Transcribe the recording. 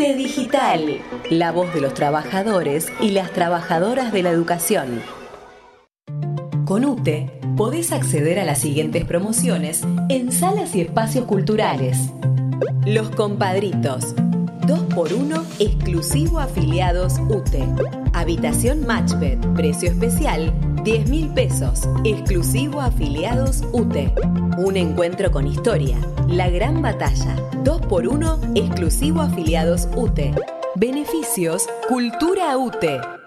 UTE Digital, la voz de los trabajadores y las trabajadoras de la educación. Con UTE podés acceder a las siguientes promociones en salas y espacios culturales. Los Compadritos, 2x1 exclusivo a afiliados UTE. Habitación Matchbed, precio especial 10.000 pesos, exclusivo a afiliados UTE. Un encuentro con historia, La Gran Batalla, 2x1 exclusivo a afiliados UTE. Beneficios, Cultura UTE.